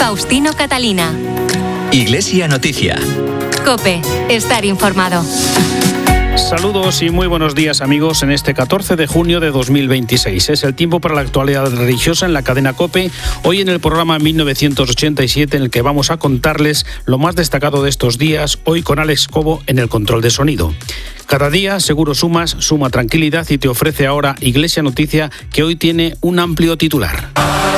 Faustino Catalina. Iglesia Noticia. COPE. Estar informado. Saludos y muy buenos días, amigos, en este 14 de junio de 2026. Es el tiempo para la actualidad religiosa en la cadena COPE. Hoy en el programa 1987, en el que vamos a contarles lo más destacado de estos días, hoy con Alex Cobo en el control de sonido. Cada día Seguro Sumas suma tranquilidad y te ofrece ahora Iglesia Noticia, que hoy tiene un amplio titular.